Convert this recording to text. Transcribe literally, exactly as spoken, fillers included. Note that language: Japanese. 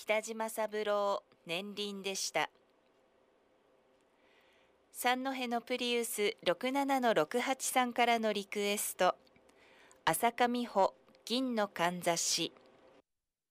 北島三郎年輪でした。三戸のプリウスろくななのろくはちさんからのリクエスト、浅香美穂銀のかんざし。